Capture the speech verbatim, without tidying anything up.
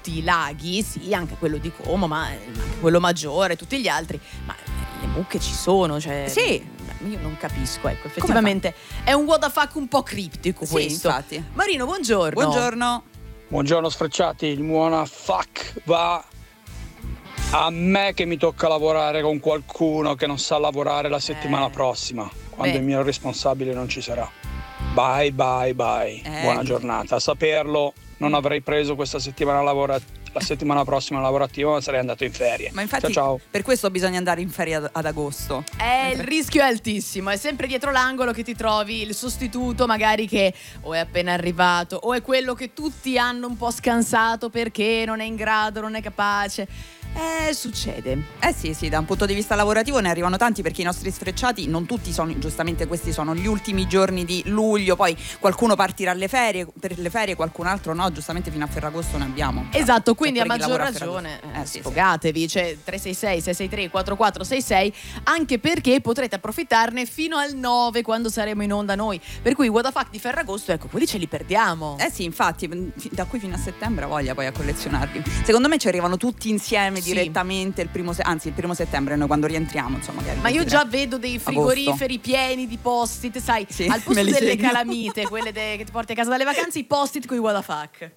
tutti i laghi, sì, anche quello di Como, ma anche quello Maggiore, tutti gli altri, ma le mucche ci sono, cioè sì. Io non capisco, ecco, effettivamente è un what the fuck un po' criptico questo. Sì, infatti. Marino, buongiorno. Buongiorno. Buongiorno sfrecciati, il buona fuck va a me che mi tocca lavorare con qualcuno che non sa lavorare la settimana eh. prossima, quando Beh. il mio responsabile non ci sarà. Bye bye bye, Eh. buona giornata. A saperlo non avrei preso questa settimana lavorativa. La settimana prossima lavorativa ma sarei andato in ferie. Ma infatti ciao, ciao. per questo bisogna andare in ferie ad, ad agosto. Eh, il rischio è altissimo, è sempre dietro l'angolo che ti trovi il sostituto magari che o è appena arrivato o è quello che tutti hanno un po' scansato perché non è in grado, non è capace. Eh, succede. Eh sì, sì, da un punto di vista lavorativo ne arrivano tanti, perché i nostri sfrecciati non tutti sono, giustamente questi sono gli ultimi giorni di luglio, poi qualcuno partirà alle ferie, per le ferie, qualcun altro no, giustamente fino a Ferragosto ne abbiamo. Esatto, quindi a pure chi maggior lavora a ragione Ferragosto. eh, Eh, sì, sì. sfogatevi, cioè tre sei sei sei sei tre quattro quattro sei sei, anche perché potrete approfittarne fino al nove quando saremo in onda noi. Per cui what the fuck di Ferragosto, ecco, quelli ce li perdiamo. Eh sì, infatti, da qui fino a settembre ha voglia poi a collezionarli. Secondo me ci arrivano tutti insieme Sì. direttamente il primo, se- anzi il primo settembre, noi quando rientriamo, insomma. Che è il Ma io ventitré. già vedo dei frigoriferi pieni di post-it, sai, Sì, al me posto li delle segno. calamite, quelle de- che ti porti a casa dalle vacanze, i post-it con i what the fuck.